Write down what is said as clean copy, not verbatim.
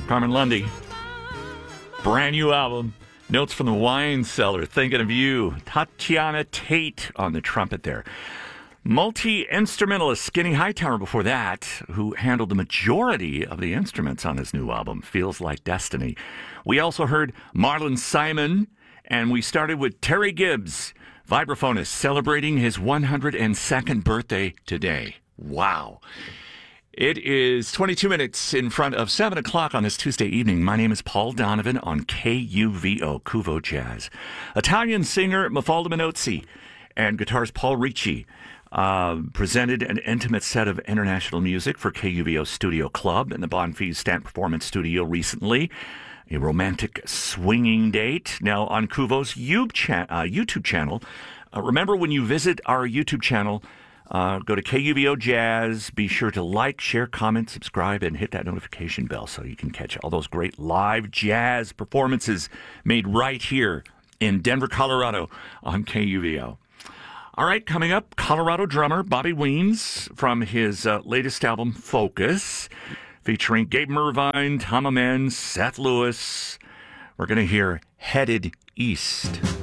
Carmen Lundy. Brand new album. Notes from the Wine Cellar. Thinking of you. Tatiana Tate on the trumpet there. Multi-instrumentalist Skinny Hightower before that, who handled the majority of the instruments on his new album, Feels Like Destiny. We also heard Marlon Simon, and we started with Terry Gibbs, vibraphonist, celebrating his 102nd birthday today. Wow. It is 22 minutes in front of 7 o'clock on this Tuesday evening. My name is Paul Donovan on KUVO, Kuvo Jazz. Italian singer Mafalda Minozzi and guitarist Paul Ricci presented an intimate set of international music for KUVO Studio Club in the Bonfils Stant Performance Studio recently. A romantic swinging date. Now on Kuvo's YouTube channel. Remember, when you visit our YouTube channel, go to KUVO Jazz. Be sure to like, share, comment, subscribe, and hit that notification bell so you can catch all those great live jazz performances made right here in Denver, Colorado on KUVO. All right, coming up, Colorado drummer Bobby Weems from his latest album, Focus, featuring Gabe Mervine, Tom Amends, Seth Lewis. We're going to hear Headed East.